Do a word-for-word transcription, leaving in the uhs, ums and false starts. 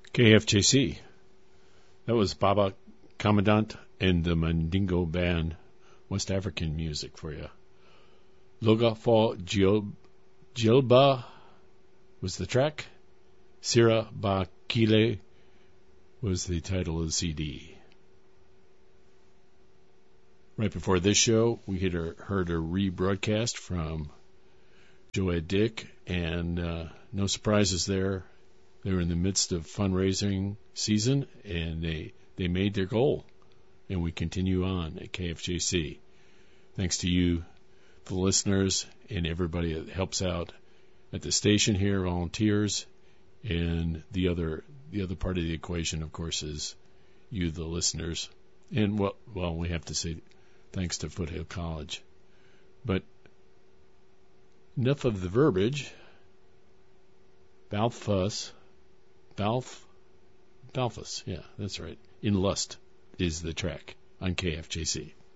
K F J C. That was Baba Commandant and the Mandingo Band, West African music for you. Loga for Jilba was the track. Sira Ba Kile was the title of the C D. Right before this show, we had a, heard a rebroadcast from Joed Dick, and uh, no surprises there. They were in the midst of fundraising season, and they, they made their goal. And we continue on at K F J C. Thanks to you, the listeners, and everybody that helps out at the station here, volunteers, and the other the other part of the equation, of course, is you, the listeners. And, well, well we have to say thanks to Foothill College. But enough of the verbiage. Balthus, Balth, Balthus, yeah, that's right. In Lust is the track on K F J C.